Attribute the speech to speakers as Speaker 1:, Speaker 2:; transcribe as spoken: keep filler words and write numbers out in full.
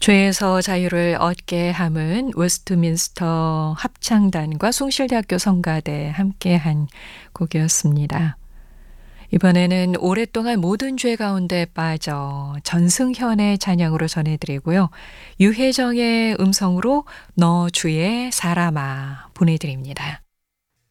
Speaker 1: 죄에서 자유를 얻게 함은 웨스트민스터 합창단과 숭실대학교 성가대 함께한 곡이었습니다. 이번에는 오랫동안 모든 죄 가운데 빠져 전승현의 찬양으로 전해드리고요. 유혜정의 음성으로 너 주의 사람아 보내드립니다.